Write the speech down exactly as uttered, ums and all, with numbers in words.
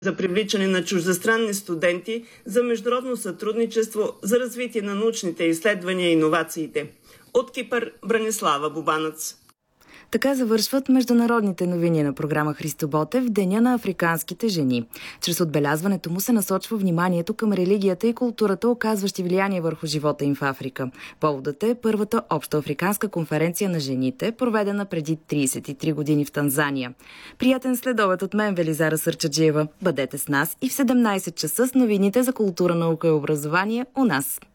за привличане на чуждестранни студенти, за международно сътрудничество, за развитие на научните изследвания и иновациите. От Кипър, Бранислава Бубанец. Така завършват международните новини на програма Христо Ботев в Деня на африканските жени. Чрез отбелязването му се насочва вниманието към религията и културата, оказващи влияние върху живота им в Африка. Поводът е първата общоафриканска конференция на жените, проведена преди тридесет и три години в Танзания. Приятен следобед от мен, Велизара Сърчаджиева. Бъдете с нас и в седемнайсет часа с новините за култура, наука и образование у нас.